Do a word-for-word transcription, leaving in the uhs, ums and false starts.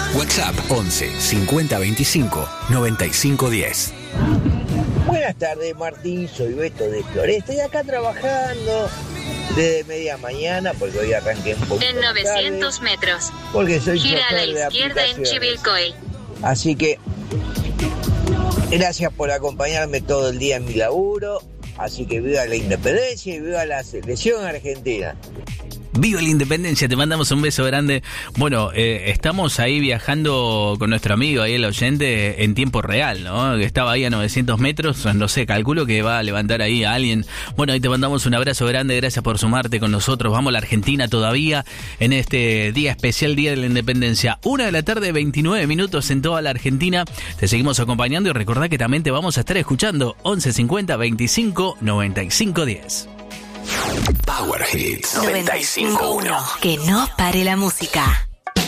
WhatsApp once cincuenta veinticinco noventa y cinco diez. Buenas tardes, Martín, soy Beto de Floresta. Estoy acá trabajando desde media mañana porque hoy arranqué un poco en novecientos tarde, metros. Porque soy gira a la izquierda en aplicaciones. Chivilcoy. Así que gracias por acompañarme todo el día en mi laburo. Así que viva la independencia y viva la selección argentina. Viva la independencia, te mandamos un beso grande. Bueno, eh, estamos ahí viajando con nuestro amigo ahí el oyente en tiempo real, ¿no? Que estaba ahí a novecientos metros, no sé, calculo que va a levantar ahí a alguien. Bueno, ahí te mandamos un abrazo grande, gracias por sumarte con nosotros. Vamos a la Argentina todavía en este día especial, Día de la Independencia. Una de la tarde, veintinueve minutos en toda la Argentina. Te seguimos acompañando y recordá que también te vamos a estar escuchando once cincuenta veinticinco noventa y cinco diez. Power Hits noventa y cinco punto uno. Que no pare la música.